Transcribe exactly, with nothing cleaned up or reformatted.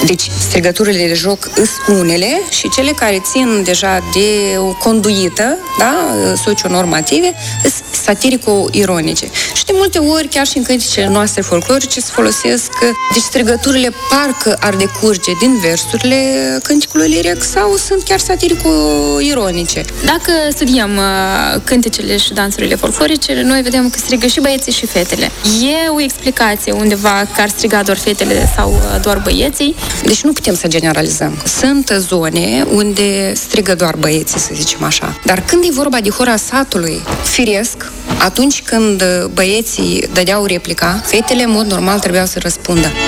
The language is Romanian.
Deci, strigăturile de joc îs unele și cele care țin deja de o conduită, da, socionormative, îs satirico-ironice. Și de multe ori, chiar și în cânticele noastre folclorice, se folosesc, deci strigăturile parcă ar decurge din versurile cânticului liric sau sunt chiar satirico-ironice. Dacă studiem uh, cântecele și dansurile folclorice, noi vedem că strigă și băieții și fetele. E o explicație undeva că ar striga doar fetele sau uh, doar băieții? Deci nu putem să generalizăm. Sunt zone unde strigă doar băieții, să zicem așa. Dar când e vorba de hora satului, firesc, atunci când băieții dădeau replica, fetele, în mod normal, trebuiau să răspundă.